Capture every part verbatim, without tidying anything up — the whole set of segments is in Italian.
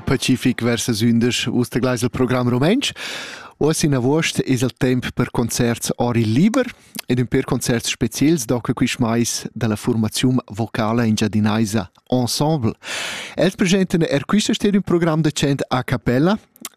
Pacific versus Ünders aus der Gleisel Programm Romensch. Oggi in agosto è il tempo per concerti ori liber ed un per concerti speciali dopo qui mais della formazione vocale in giardinaisa Ensemble. Els presentano er questo è un programma de cent a cappella.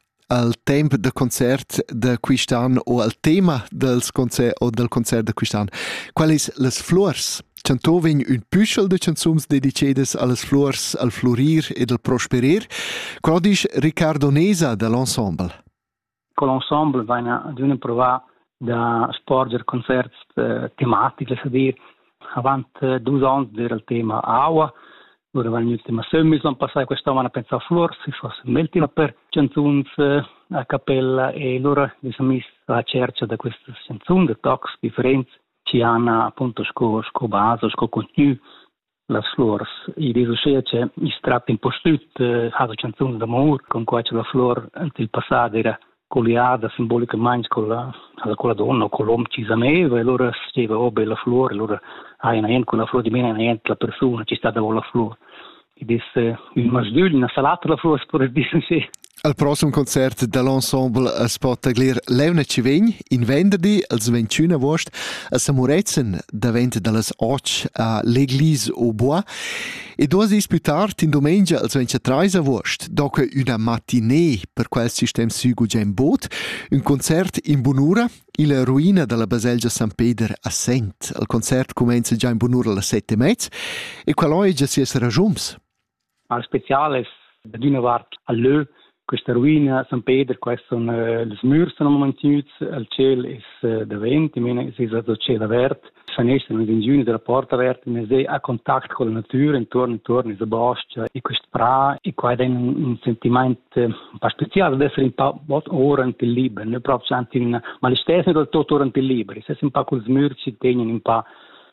Al tempo del concerto di quest'anno o al tema del concerto o del concerto di quest'anno. Quali sono le flores? Cantovin un puschel de canzons dedicadas alles flors, al florir ed al prosperir. Qual dice Riccardo Nesa dell'Ensemble? Con l'Ensemble vaina di una prova da sporger concerti eh, tematici, è a dire, avanti eh, due anni era il tema Aua, ora vanno gli ultimi semmi, sono passati quest'anno a pensare a flors, si fosse molti per canzoni eh, a cappella e loro sono messi alla cerca di queste canzoni, di talks differenti. Ci hanno appunto sco, sco base, sco contenuto, le flore. E di c'è il tratto impostuto, eh, la canzone d'amore, con cui la flor nel passato era colliata simbolicamente con la, con la donna o con l'uomo ci si amava, e allora si diceva, oh bella flor, allora hai una con la flor di meno, niente la persona, ci sta da la flor. E disse, il masdul, una salata la flor, per dire sì. Al prossimo concerto dell'Ensemble es pot aglir Leuna Civegn in venerdì al ventuno agosto a Samurezen davanti delles och a l'Église au Bois e due dis più tard in domenica al ventitré agosto dopo una matinée per quel sistema sugo già in boat un concerto in Bonura in la ruina della Baselgia San Peter a Sent. Il concerto comincia già in Bonura alle sette e mezza e quello già si è raggiunto. Al speciale da una parte all'E questa ruina San Peter, questi sono uh, le murs sono mantenuti, il cielo è uh, davanti, è il cielo aperto, le finestre sono in giugno della porta aperta, è a contatto con la natura, intorno intorno, è bosco, e questo pra, e qua è un, un sentimento un po' speciale, ad essere un po' ora in libero, non proprio una, ma le stesse del tutto ora in libero, se un po' con le murs ci tengono un po'.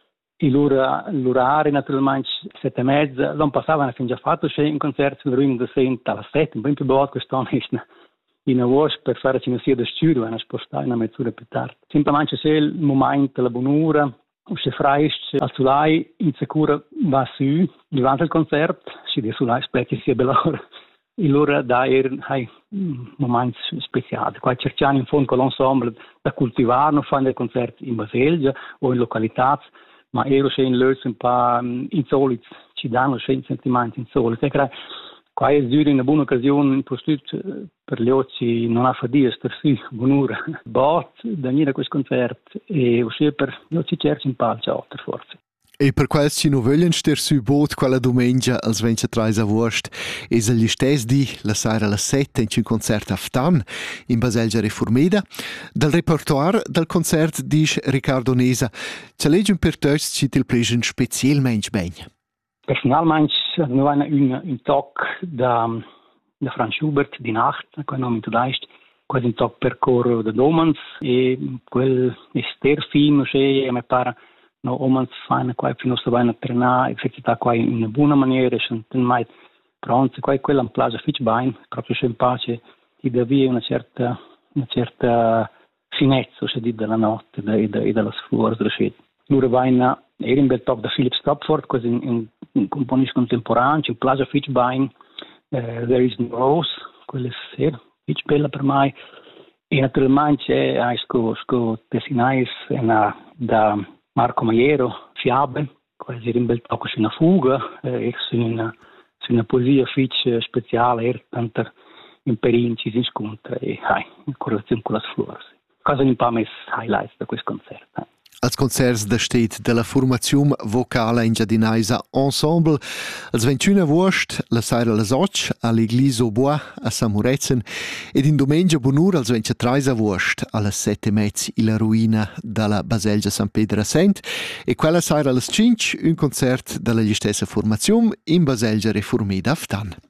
E l'orario naturalmente sette e mezza, non passavano fin già fatto, c'è un concerto sulla ruina da sette alla sette, un po' più volte quest'anno è in agosto per fare una sia da studio, una spostare una mezz'ora più tardi. Semplicemente c'è il momento della buonura, o c'è fresco, al solai, in sicura va su, durante il concerto, si deve solai, spero che sia bella ora. E l'ora da hai momenti speciali, qua cerchiamo in fondo con l'ensemble da coltivare, non fanno dei concerti in Baselgia o in località, ma ero c'è in Lös un po' insoliti, ci danno c'è sentimenti insoliti. Qua è una buona occasione per gli occhi, non ha fatica, per sì, buon'ora, bot, da venire a questo concerto e uscire per gli occhi certi un po' al teatro, forse. E per quel ci non vogliono stare su boat quella domenica al ventitré agosto e se gli stessi di la sera alle sette in un concerto a Ftan in Baselgia Reformeda. Dal repertoire del concerto dice Riccardo Nesa, c'è legge un per tutti ci ti piace specialmente bene. Personalmente noi abbiamo un, un talk da, da Franz Schubert di Nacht, quel nome tu dai, quasi un talk per coro da Domans e quel è ster fino che mi pare no omans fanno qua fino a vanno per na esercitare qua in una buona maniera, sono mai pronti qua quella in plaza fitch bine, proprio c'è in pace ti dà via una certa una certa finezza se di della notte e da, della sfuora della scelta. Loro vanno era un bel talk da Philip Stopford, quasi in, in, in componista contemporaneo, in plaza fitch bine, uh, There is no Rose, quella è fitch bella per me e naturalmente c'è anche sco tessinais da Marco Maiero, Fiabe, quasi un bel tocco su una fuga, eh, su, una, su una poesia fitch speciale, er tanto in perin ci si scontra e hai, in correlazione con le flore. Cosa un po' messo highlights da questo concerto. Eh. Als concerts da stet della formazione vocale in giardinaisa Ensemble, al ventuno agosto, la sera alle och, all'Église au Bois, a Samurezen, ed in domenica bonura, al ventitré agosto, alle sette e mezza, la ruina della Baselgia San Pedro a Sent, e quella sera alle cinque, un concerto della stessa formazione in Baselgia Reformeda a Ftan.